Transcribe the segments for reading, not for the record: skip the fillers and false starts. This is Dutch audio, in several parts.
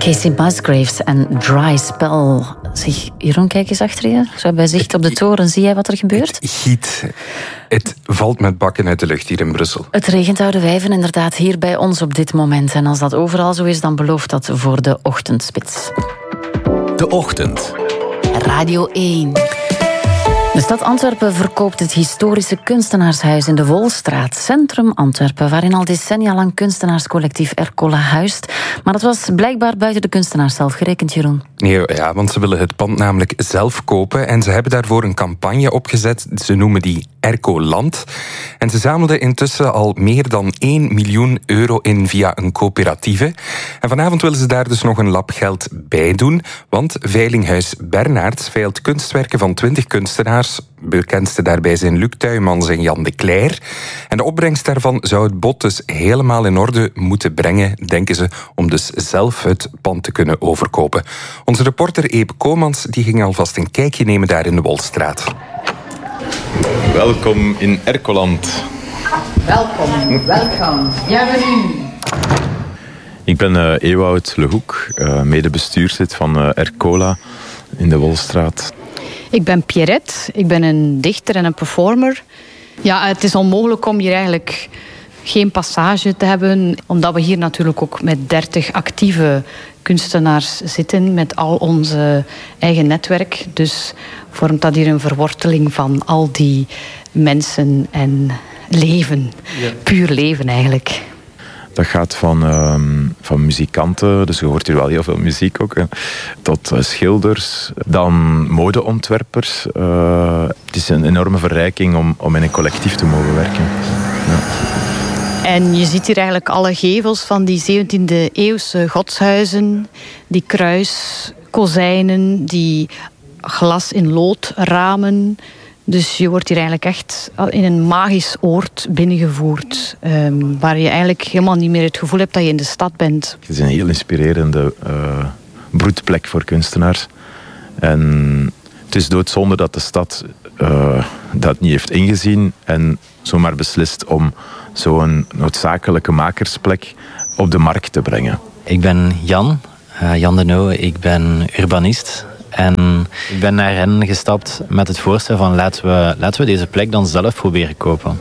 Casey Musgraves en Dry Spell. Zeg, Jeroen, kijk eens achter je. Zo bij zicht op de toren, zie jij wat er gebeurt? Het giet. Het valt met bakken uit de lucht hier in Brussel. Het regent, oude wijven, inderdaad hier bij ons op dit moment. En als dat overal zo is, dan belooft dat voor de ochtendspits. De Ochtend. Radio 1. De stad Antwerpen verkoopt het historische kunstenaarshuis in de Wolstraat, centrum Antwerpen, waarin al decennia lang kunstenaarscollectief Ercola huist. Maar dat was blijkbaar buiten de kunstenaars zelf gerekend, Jeroen. Nee, ja, want ze willen het pand namelijk zelf kopen en ze hebben daarvoor een campagne opgezet. Ze noemen die Ercoland. En ze zamelden intussen al meer dan 1 miljoen euro in via een coöperatieve. En vanavond willen ze daar dus nog een lap geld bij doen, want Veilinghuis Bernards veilt kunstwerken van 20 kunstenaars. Bekendste daarbij zijn Luc Tuymans en Jan de Cler. En de opbrengst daarvan zou het bod dus helemaal in orde moeten brengen, denken ze, om dus zelf het pand te kunnen overkopen. Onze reporter Eep Komans die ging alvast een kijkje nemen daar in de Wolstraat. Welkom in Ercoland. Welkom. Bienvenue. Ik ben Ewout Lehoek, medebestuurslid van Ercola in de Wolstraat. Ik ben Pierrette, ik ben een dichter en een performer. Ja, het is onmogelijk om hier eigenlijk geen passage te hebben, omdat we hier natuurlijk ook met 30 actieve kunstenaars zitten, met al onze eigen netwerk. Dus vormt dat hier een verworteling van al die mensen en leven. Ja. Puur leven eigenlijk. Dat gaat van muzikanten, dus je hoort hier wel heel veel muziek ook, tot schilders, dan modeontwerpers. Het is een enorme verrijking om in een collectief te mogen werken. Ja. En je ziet hier eigenlijk alle gevels van die 17e-eeuwse godshuizen, die kruiskozijnen, die glas in lood ramen. Dus je wordt hier eigenlijk echt in een magisch oord binnengevoerd. Waar je eigenlijk helemaal niet meer het gevoel hebt dat je in de stad bent. Het is een heel inspirerende broedplek voor kunstenaars. En het is doodzonde dat de stad dat niet heeft ingezien en zomaar beslist om zo'n noodzakelijke makersplek op de markt te brengen. Ik ben Jan de Nooe, ik ben urbanist. En ik ben naar hen gestapt met het voorstel van laten we deze plek dan zelf proberen kopen.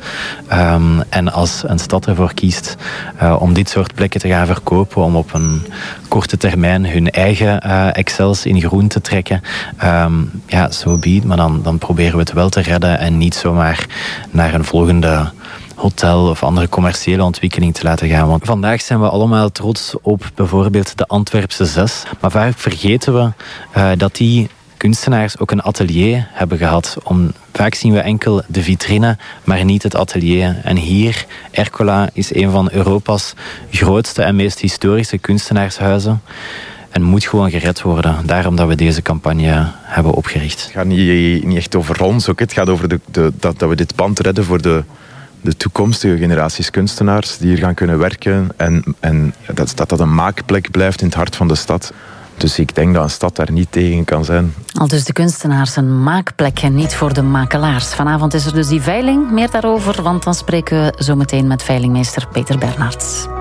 En als een stad ervoor kiest om dit soort plekken te gaan verkopen, om op een korte termijn hun eigen excels in groen te trekken, ja, so be it. Maar dan proberen we het wel te redden en niet zomaar naar een volgende hotel of andere commerciële ontwikkeling te laten gaan. Want vandaag zijn we allemaal trots op bijvoorbeeld de Antwerpse 6. Maar vaak vergeten we dat die kunstenaars ook een atelier hebben gehad. Vaak zien we enkel de vitrine, maar niet het atelier. En hier, Ercola is een van Europa's grootste en meest historische kunstenaarshuizen. En moet gewoon gered worden. Daarom dat we deze campagne hebben opgericht. Het gaat niet echt over ons ook. Het gaat over dat we dit pand redden voor de toekomstige generaties kunstenaars die hier gaan kunnen werken en dat een maakplek blijft in het hart van de stad. Dus ik denk dat een stad daar niet tegen kan zijn. Al dus de kunstenaars een maakplek en niet voor de makelaars. Vanavond is er dus die veiling. Meer daarover, want dan spreken we zo meteen met veilingmeester Peter Bernards.